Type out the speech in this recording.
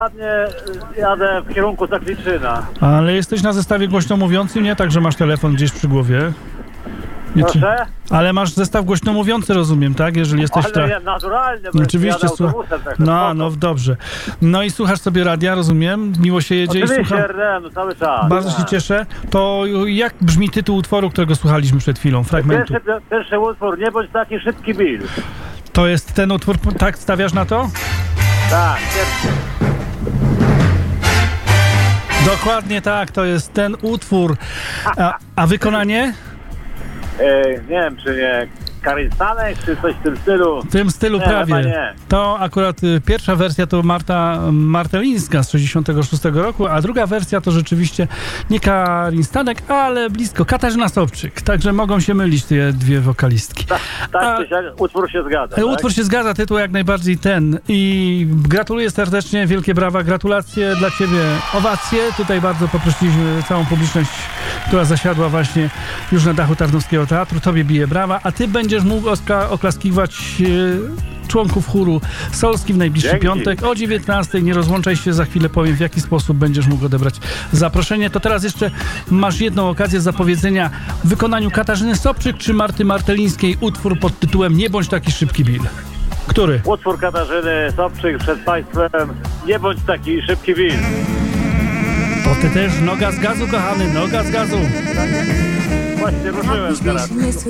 Ładnie jadę w kierunku Zakliczyna. Ale jesteś na zestawie głośno mówiącym, nie? Tak, że masz telefon gdzieś przy głowie. Nie, Proszę? ale masz zestaw głośno mówiący, rozumiem, tak? Jeżeli jesteś... Ale ja naturalnie, bo Oczywiście, jadę autobusem. Także no dobrze. No i słuchasz sobie radia, rozumiem? Miło się jedzie i oczywiście, słucha... RDM, cały czas. Bardzo się cieszę. To jak brzmi tytuł utworu, którego słuchaliśmy przed chwilą, fragmentu? Pierwszy utwór, nie bądź taki szybki Bill. To jest ten utwór, tak stawiasz na to? Tak, pierwszy. Dokładnie tak, to jest ten utwór. A wykonanie? Nie wiem, czy nie Karin Stanek, czy coś w tym stylu. W tym stylu Nie, prawie. chyba nie. To akurat pierwsza wersja to Marta Martelińska z 66 roku, a druga wersja to rzeczywiście nie Karin Stanek, ale blisko Katarzyna Sobczyk. Także mogą się mylić te dwie wokalistki. Tak, utwór się zgadza. Tak? Utwór się zgadza, tytuł jak najbardziej ten. I gratuluję serdecznie, wielkie brawa, gratulacje dla ciebie, owacje. Tutaj bardzo poprosiliśmy całą publiczność, która zasiadła właśnie już na dachu Tarnowskiego Teatru. Tobie bije brawa, a ty będziesz mógł oklaskiwać członków chóru Solski w najbliższy Dzięki. piątek o 19:00. Nie rozłączaj się, za chwilę powiem, w jaki sposób będziesz mógł odebrać zaproszenie. To teraz jeszcze masz jedną okazję zapowiedzenia w wykonaniu Katarzyny Sobczyk czy Marty Martelińskiej utwór pod tytułem Nie bądź taki szybki Bill. Który? Utwór Katarzyny Sobczyk przed państwem. Nie bądź taki szybki Bill. To ty też noga z gazu, kochany, noga z gazu. Właśnie ruszyłem teraz.